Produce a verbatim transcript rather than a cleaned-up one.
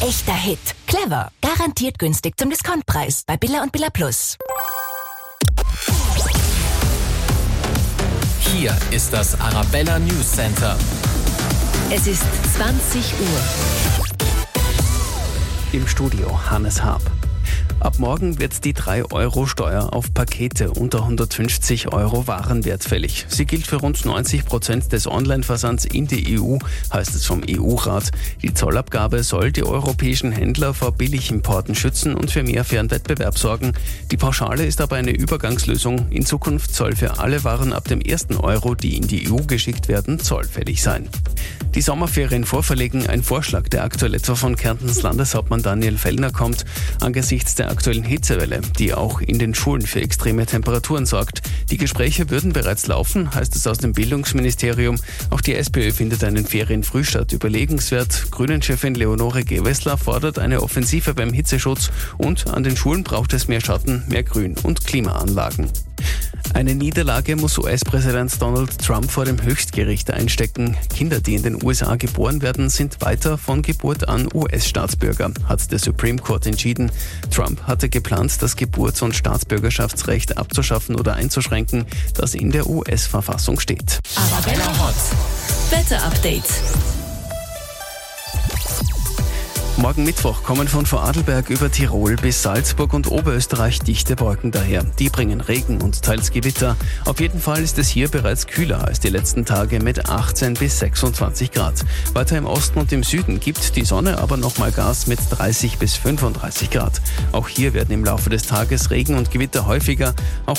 echter Hit. Clever. Garantiert günstig zum Discountpreis bei Billa und Billa Plus. Hier ist das Arabella News Center. Es ist zwanzig Uhr. Im Studio Hannes Haab. Ab morgen wird die drei Euro Steuer auf Pakete unter hundertfünfzig Euro Warenwert fällig. Sie gilt für rund neunzig Prozent des Online-Versands in die E U, heißt es vom E U-Rat. Die Zollabgabe soll die europäischen Händler vor Billigimporten schützen und für mehr fairen Wettbewerb sorgen. Die Pauschale ist aber eine Übergangslösung. In Zukunft soll für alle Waren ab dem ersten Euro, die in die E U geschickt werden, zollfällig sein. Die Sommerferien vorverlegen, ein Vorschlag, der aktuell etwa von Kärntens Landeshauptmann Daniel Fellner kommt. Angesichts der aktuellen Hitzewelle, die auch in den Schulen für extreme Temperaturen sorgt. Die Gespräche würden bereits laufen, heißt es aus dem Bildungsministerium. Auch die SPÖ findet einen Ferienfrühstart überlegenswert. Grünen-Chefin Leonore Gewessler fordert eine Offensive beim Hitzeschutz und an den Schulen braucht es mehr Schatten, mehr Grün und Klimaanlagen. Eine Niederlage muss U S-Präsident Donald Trump vor dem Höchstgericht einstecken. Kinder, die in den U S A geboren werden, sind weiter von Geburt an U S-Staatsbürger, hat der Supreme Court entschieden. Trump hatte geplant, das Geburts- und Staatsbürgerschaftsrecht abzuschaffen oder einzuschränken, das in der U S-Verfassung steht. Arabella Hot. Wetter-Update. Morgen Mittwoch kommen von Vorarlberg über Tirol bis Salzburg und Oberösterreich dichte Wolken daher. Die bringen Regen und teils Gewitter. Auf jeden Fall ist es hier bereits kühler als die letzten Tage mit achtzehn bis sechsundzwanzig Grad. Weiter im Osten und im Süden gibt die Sonne aber nochmal Gas mit dreißig bis fünfunddreißig Grad. Auch hier werden im Laufe des Tages Regen und Gewitter häufiger. Auch